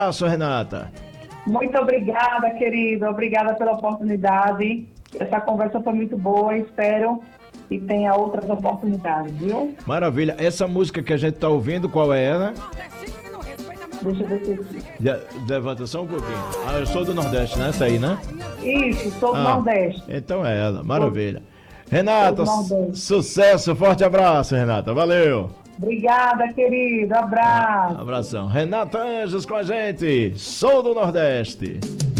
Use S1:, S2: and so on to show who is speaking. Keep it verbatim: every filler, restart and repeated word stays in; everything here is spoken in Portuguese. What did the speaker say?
S1: Abraço, Renata.
S2: Muito obrigada, querido. Obrigada pela oportunidade. Essa conversa foi muito boa. Espero que tenha outras oportunidades, viu?
S1: Maravilha. Essa música que a gente tá ouvindo, qual é ela?
S2: Deixa eu ver se...
S1: Já, levanta só um pouquinho. Ah, eu sou do Nordeste, né? Essa aí, né?
S2: Isso, sou do
S1: Ah,
S2: Nordeste.
S1: então é ela. Maravilha. Renata,
S2: Sou do Nordeste.
S1: sucesso. Forte abraço, Renata. Valeu.
S2: Obrigada, querido. Abraço.
S1: Abração. Renata Anjos com a gente. Sou do Nordeste.